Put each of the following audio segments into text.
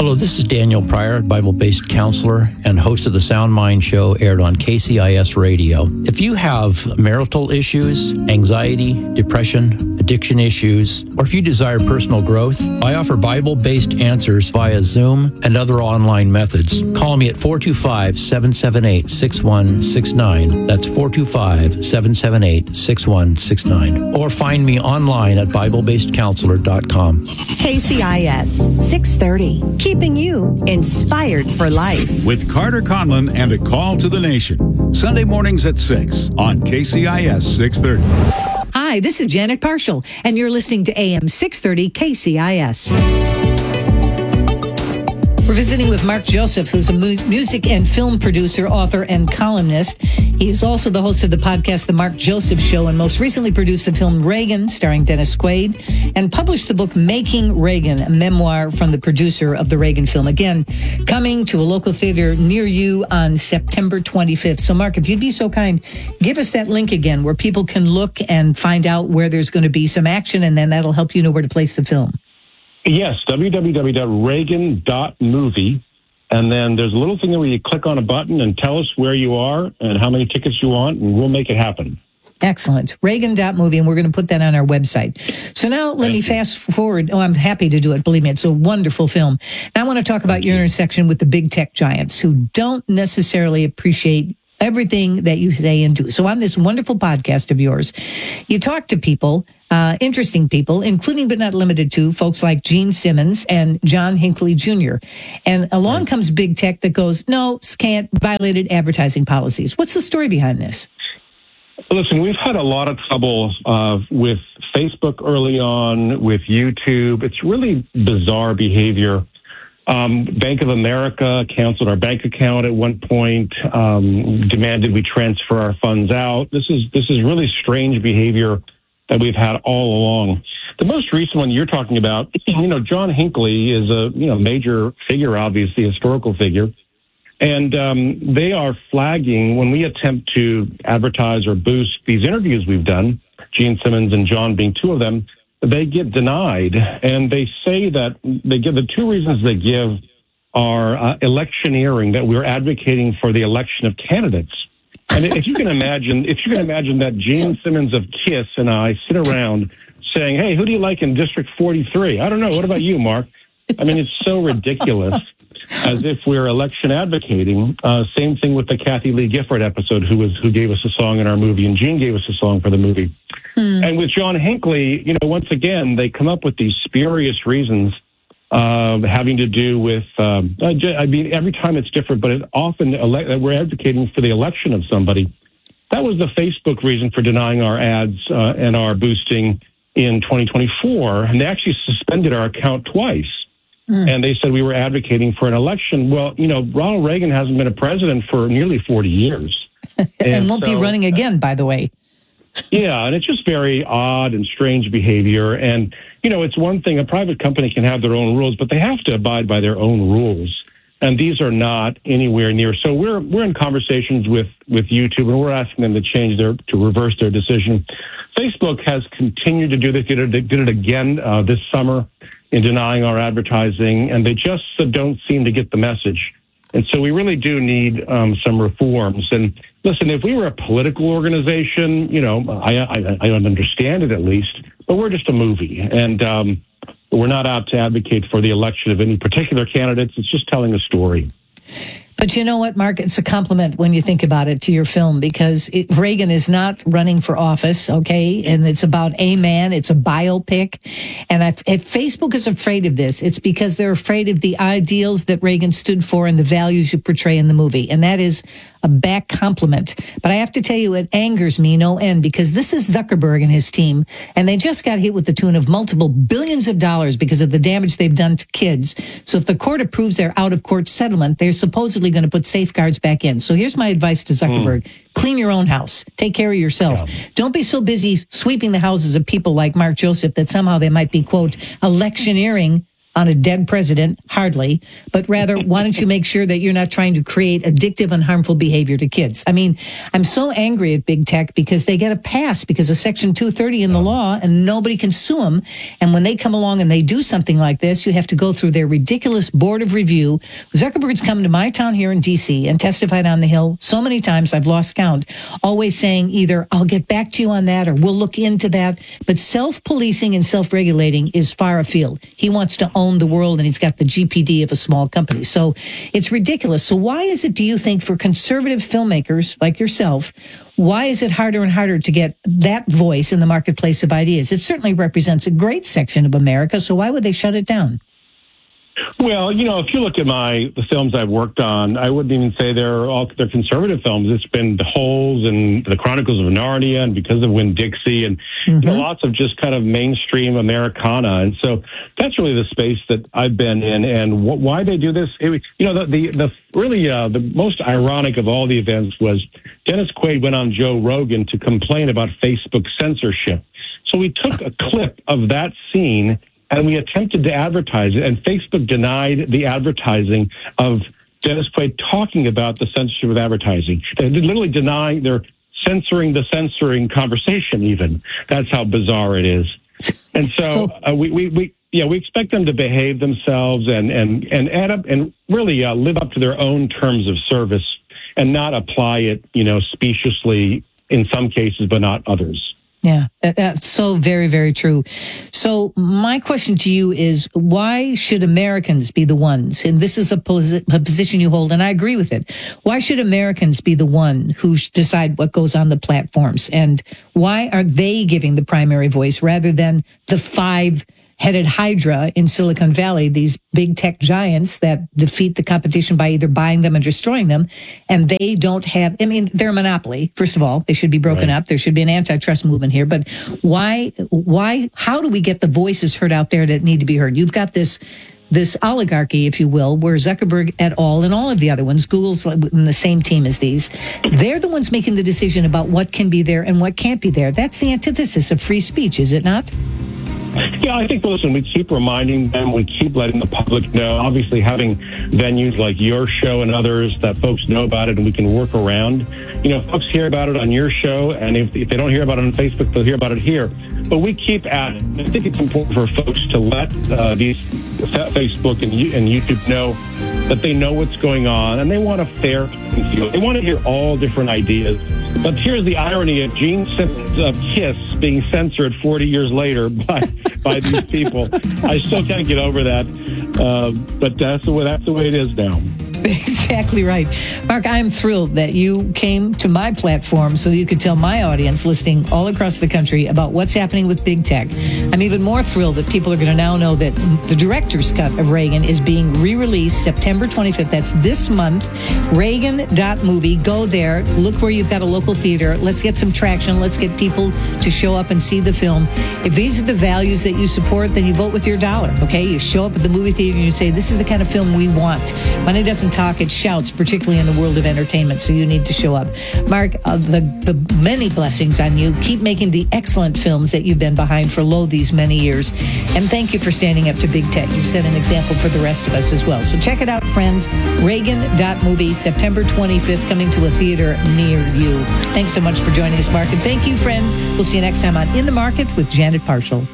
Hello, this is Daniel Pryor, Bible-based counselor and host of the Sound Mind Show, aired on KCIS Radio. If you have marital issues, anxiety, depression, addiction issues, or if you desire personal growth, I offer Bible-based answers via Zoom and other online methods. Call me at 425-778-6169. That's 425-778-6169. Or find me online at BibleBasedCounselor.com. KCIS 630. Keeping you inspired for life. With Carter Conlon and A Call to the Nation. Sunday mornings at 6 on KCIS 630. Hi, this is Janet Parshall, and you're listening to AM 630 KCIS. We're visiting with Mark Joseph, who's a music and film producer, author, and columnist. He is also the host of the podcast, The Mark Joseph Show, and most recently produced the film Reagan, starring Dennis Quaid, and published the book Making Reagan, a memoir from the producer of the Reagan film. Again, coming to a local theater near you on September 25th. So, Mark, if you'd be so kind, give us that link again where people can look and find out where there's going to be some action, and then that'll help you know where to place the film. Yes, www.reagan.movie. And then there's a little thing where you click on a button and tell us where you are and how many tickets you want, and we'll make it happen. Excellent. Reagan.movie, and we're going to put that on our website. So now let me fast forward. Oh, I'm happy to do it. Believe me, it's a wonderful film. Now I want to talk about your intersection with the big tech giants who don't necessarily appreciate everything that you say and do. So on this wonderful podcast of yours, you talk to people, interesting people, including but not limited to folks like Gene Simmons and John Hinckley Jr. And along comes big tech that goes, no, can't, violated advertising policies. What's the story behind this? Listen, we've had a lot of trouble with Facebook early on, with YouTube. It's really bizarre behavior. Bank of America canceled our bank account at one point, demanded we transfer our funds out. This is really strange behavior that we've had all along. The most recent one you're talking about, John Hinckley is a major figure, obviously, historical figure. And they are flagging when we attempt to advertise or boost these interviews we've done, Gene Simmons and John being two of them, they get denied. And they say that they give the two reasons they give are electioneering, that we're advocating for the election of candidates. And if you can imagine that Gene Simmons of KISS and I sit around saying, hey, who do you like in District 43? I don't know. What about you, Mark? I mean, it's so ridiculous, as if we're election advocating. Same thing with the Kathy Lee Gifford episode, who gave us a song in our movie, and Gene gave us a song for the movie. And with John Hinckley, once again, they come up with these spurious reasons having to do with, every time it's different, but it often we're advocating for the election of somebody. That was the Facebook reason for denying our ads and our boosting in 2024. And they actually suspended our account twice. And they said we were advocating for an election. Well, Ronald Reagan hasn't been a president for nearly 40 years. and won't be running again, by the way. Yeah, and it's just very odd and strange behavior. And, it's one thing, a private company can have their own rules, but they have to abide by their own rules. And these are not anywhere near. So we're in conversations with YouTube, and we're asking them to reverse their decision. Facebook has continued to do this, did it again this summer in denying our advertising, and they just don't seem to get the message. And so we really do need some reforms. And listen, if we were a political organization, I don't understand it at least, but we're just a movie. And we're not out to advocate for the election of any particular candidates. It's just telling a story. But you know what, Mark? It's a compliment when you think about it to your film, because Reagan is not running for office, okay? And it's about a man. It's a biopic. And if Facebook is afraid of this, it's because they're afraid of the ideals that Reagan stood for and the values you portray in the movie. And that is a back compliment. But I have to tell you, it angers me no end, because this is Zuckerberg and his team, and they just got hit with the tune of multiple billions of dollars because of the damage they've done to kids. So if the court approves their out-of-court settlement, they're supposedly going to put safeguards back in. So here's my advice to Zuckerberg. Clean your own house. Take care of yourself. Yeah. Don't be so busy sweeping the houses of people like Mark Joseph that somehow they might be, quote, electioneering on a dead president? Hardly. But rather, why don't you make sure that you're not trying to create addictive and harmful behavior to kids? I mean, I'm so angry at big tech because they get a pass because of Section 230 in the law and nobody can sue them. And when they come along and they do something like this, you have to go through their ridiculous board of review. Zuckerberg's come to my town here in D.C. and testified on the Hill so many times I've lost count, always saying either I'll get back to you on that or we'll look into that. But self-policing and self-regulating is far afield. He wants to own the world and he's got the GPD of a small company. So it's ridiculous. So why is it, do you think, for conservative filmmakers like yourself, why is it harder and harder to get that voice in the marketplace of ideas? It certainly represents a great section of America. So why would they shut it down? Well, if you look at the films I've worked on, I wouldn't even say they're conservative films. It's been The Holes and The Chronicles of Narnia and Because of Winn-Dixie and lots of just kind of mainstream Americana. And so that's really the space that I've been in. And why they do this, the most ironic of all the events was Dennis Quaid went on Joe Rogan to complain about Facebook censorship. So we took a clip of that scene and we attempted to advertise it, and Facebook denied the advertising of Dennis Quaid talking about the censorship of advertising. They literally denying, they're censoring the censoring conversation even. That's how bizarre it is. And so we expect them to behave themselves and add up and really live up to their own terms of service and not apply it, speciously in some cases, but not others. Yeah, that's so very, very true. So my question to you is, why should Americans be the ones, and this is a position you hold, and I agree with it, why should Americans be the one who decide what goes on the platforms? And why are they giving the primary voice rather than the five-headed hydra in Silicon Valley, these big tech giants that defeat the competition by either buying them and destroying them, and they don't have, they're a monopoly, first of all. They should be broken up. There should be an antitrust movement here. But how do we get the voices heard out there that need to be heard? You've got this oligarchy, if you will, where Zuckerberg et al. And all of the other ones, Google's in the same team as these, they're the ones making the decision about what can be there and what can't be there. That's the antithesis of free speech, is it not? Yeah, I think, listen, we keep reminding them, we keep letting the public know, obviously having venues like your show and others that folks know about it and we can work around. Folks hear about it on your show, and if they don't hear about it on Facebook, they'll hear about it here. But we keep at it. I think it's important for folks to let these Facebook and YouTube know that they know what's going on and they want a fair field. They want to hear all different ideas. But here's the irony of Gene Simmons of KISS being censored 40 years later by these people. I still can't get over that. But that's the way it is now. Exactly right. Mark, I'm thrilled that you came to my platform so that you could tell my audience listening all across the country about what's happening with big tech. I'm even more thrilled that people are going to now know that the director's cut of Reagan is being re-released September 25th. That's this month. Reagan.movie. Go there. Look where you've got a local theater. Let's get some traction. Let's get people to show up and see the film. If these are the values that you support, then you vote with your dollar, okay? You show up at the movie theater and you say, this is the kind of film we want. Money doesn't talk, it shouts, particularly in the world of entertainment, so you need to show up. Mark, the many blessings on you. Keep making the excellent films that you've been behind for these many years. And thank you for standing up to big tech. You've set an example for the rest of us as well. So check it out, friends. Reagan.movie, September 25th, coming to a theater near you. Thanks so much for joining us, Mark. And thank you, friends. We'll see you next time on In the Market with Janet Parshall.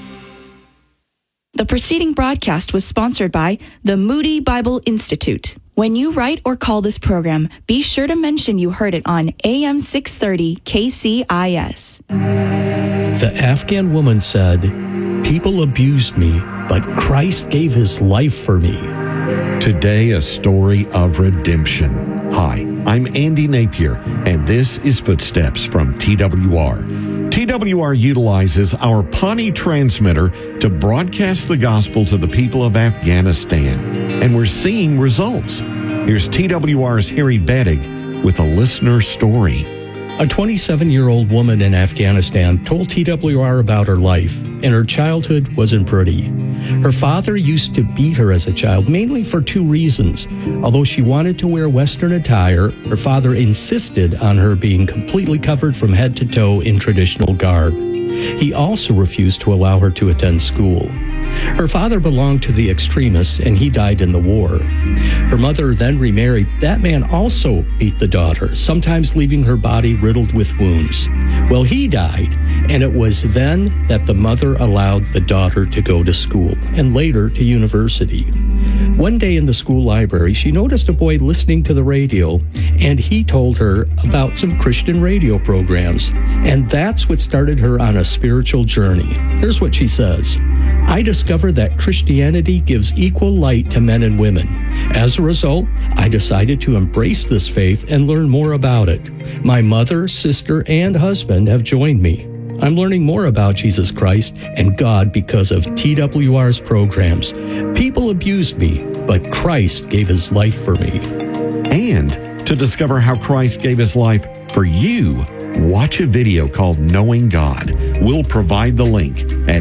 The preceding broadcast was sponsored by the Moody Bible Institute. When you write or call this program, be sure to mention you heard it on AM 630 KCIS. The Afghan woman said, "People abused me, but Christ gave his life for me." Today, a story of redemption. Hi, I'm Andy Napier, and this is Footsteps from TWR. TWR utilizes our Pawnee transmitter to broadcast the gospel to the people of Afghanistan, and we're seeing results. Here's TWR's Harry Bettig with a listener story. A 27-year-old woman in Afghanistan told TWR about her life, and her childhood wasn't pretty. Her father used to beat her as a child, mainly for two reasons. Although she wanted to wear Western attire, her father insisted on her being completely covered from head to toe in traditional garb. He also refused to allow her to attend school. Her father belonged to the extremists, and he died in the war. Her mother then remarried. That man also beat the daughter, sometimes leaving her body riddled with wounds. Well, he died, and it was then that the mother allowed the daughter to go to school, and later to university. One day in the school library, she noticed a boy listening to the radio, and he told her about some Christian radio programs. And that's what started her on a spiritual journey. Here's what she says. I discovered that Christianity gives equal light to men and women. As a result, I decided to embrace this faith and learn more about it. My mother, sister, and husband have joined me. I'm learning more about Jesus Christ and God because of TWR's programs. People abused me, but Christ gave his life for me. And to discover how Christ gave his life for you, watch a video called Knowing God. We'll provide the link at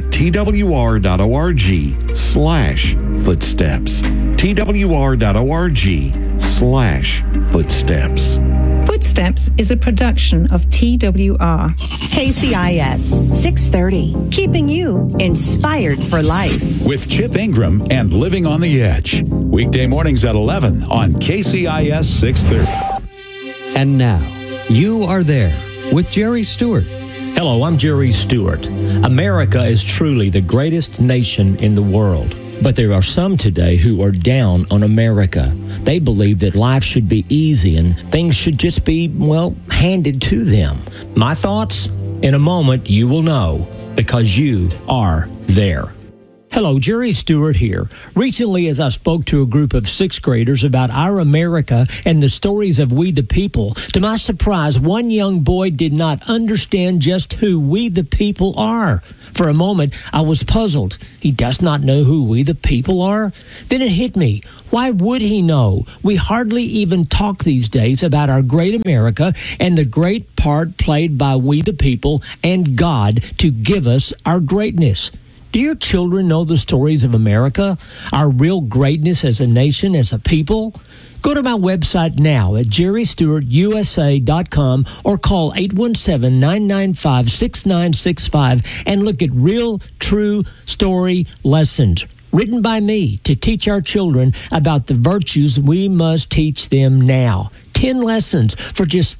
twr.org/footsteps. twr.org/footsteps. Footsteps is a production of TWR. KCIS 630, keeping you inspired for life. With Chip Ingram and Living on the Edge. Weekday mornings at 11 on KCIS 630. And now, You Are There with Jerry Stewart. Hello, I'm Jerry Stewart. America is truly the greatest nation in the world. But there are some today who are down on America. They believe that life should be easy and things should just be, handed to them. My thoughts? In a moment, you will know, because you are there. Hello, Jerry Stewart here. Recently, as I spoke to a group of sixth graders about our America and the stories of We the People, to my surprise, one young boy did not understand just who we the people are. For a moment, I was puzzled. He does not know who we the people are? Then it hit me. Why would he know? We hardly even talk these days about our great America and the great part played by we the people and God to give us our greatness. Do your children know the stories of America, our real greatness as a nation, as a people? Go to my website now at jerrystewartusa.com or call 817-995-6965 and look at real, true story lessons written by me to teach our children about the virtues we must teach them now. 10 lessons for just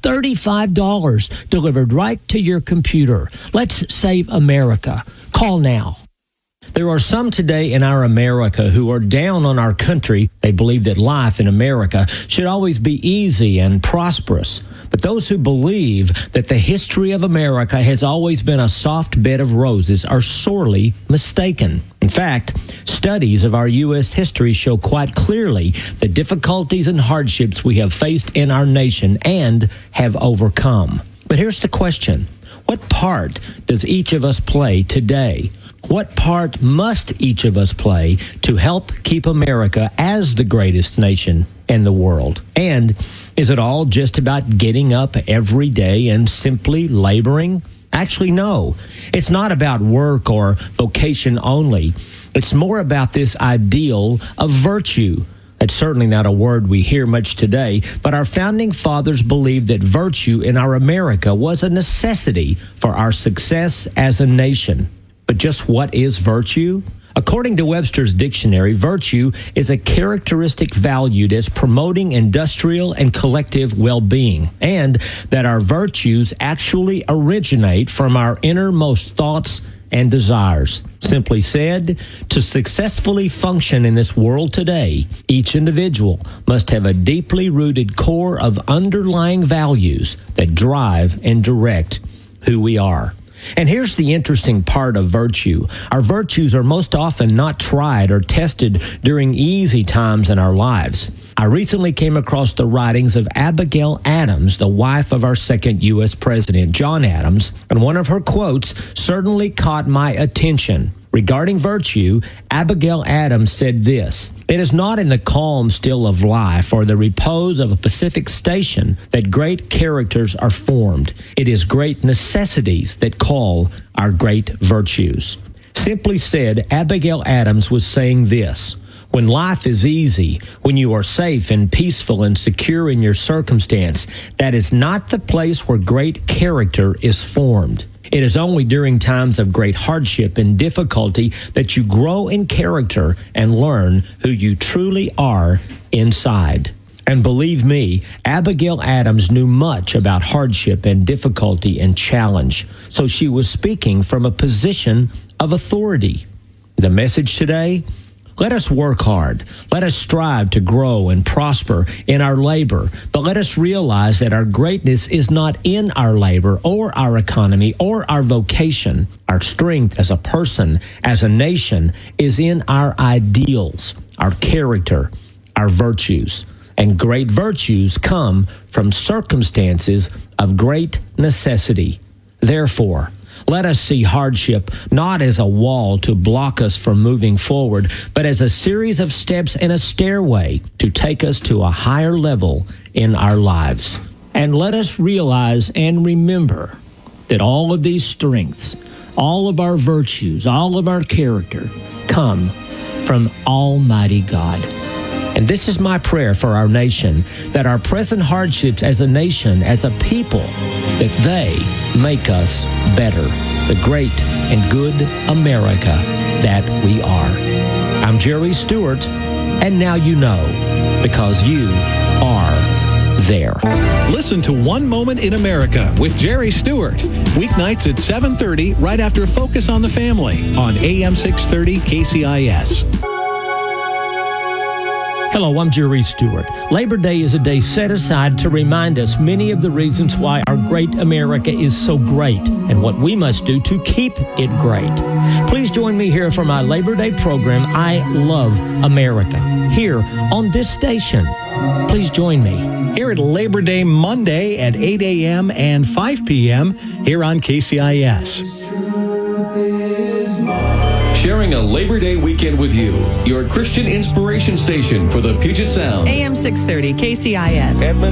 $35 delivered right to your computer. Let's save America. Call now. There are some today in our America who are down on our country. They believe that life in America should always be easy and prosperous. But those who believe that the history of America has always been a soft bed of roses are sorely mistaken. In fact, studies of our U.S. history show quite clearly the difficulties and hardships we have faced in our nation and have overcome. But here's the question. What part does each of us play today? What part must each of us play to help keep America as the greatest nation in the world? And is it all just about getting up every day and simply laboring? Actually, no. It's not about work or vocation only. It's more about this ideal of virtue. It's certainly not a word we hear much today, but our founding fathers believed that virtue in our America was a necessity for our success as a nation. But just what is virtue? According to Webster's dictionary, virtue is a characteristic valued as promoting industrial and collective well-being, and that our virtues actually originate from our innermost thoughts and desires. Simply said, to successfully function in this world today, each individual must have a deeply rooted core of underlying values that drive and direct who we are. And here's the interesting part of virtue. Our virtues are most often not tried or tested during easy times in our lives. I recently came across the writings of Abigail Adams, the wife of our second U.S. President, John Adams, and one of her quotes certainly caught my attention. Regarding virtue, Abigail Adams said this: "It is not in the calm still of life or the repose of a Pacific station that great characters are formed. It is great necessities that call our great virtues." Simply said, Abigail Adams was saying this: when life is easy, when you are safe and peaceful and secure in your circumstance, that is not the place where great character is formed. It is only during times of great hardship and difficulty that you grow in character and learn who you truly are inside. And believe me, Abigail Adams knew much about hardship and difficulty and challenge, so she was speaking from a position of authority. The message today? Let us work hard. Let us strive to grow and prosper in our labor. But let us realize that our greatness is not in our labor or our economy or our vocation. Our strength as a person, as a nation, is in our ideals, our character, our virtues. And great virtues come from circumstances of great necessity. Therefore, let us see hardship not as a wall to block us from moving forward, but as a series of steps and a stairway to take us to a higher level in our lives. And let us realize and remember that all of these strengths, all of our virtues, all of our character come from Almighty God. And this is my prayer for our nation, that our present hardships as a nation, as a people, that they make us better, the great and good America that we are. I'm Jerry Stewart, and now you know, because you are there. Listen to One Moment in America with Jerry Stewart. Weeknights at 7:30 right after Focus on the Family on AM 630 KCIS. Hello, I'm Jerry Stewart. Labor Day is a day set aside to remind us many of the reasons why our great America is so great and what we must do to keep it great. Please join me here for my Labor Day program, I Love America, here on this station. Please join me. Here at Labor Day Monday at 8 a.m. and 5 p.m. here on KCIS. Sharing a Labor Day weekend with you, your Christian inspiration station for the Puget Sound. AM 630 KCIS.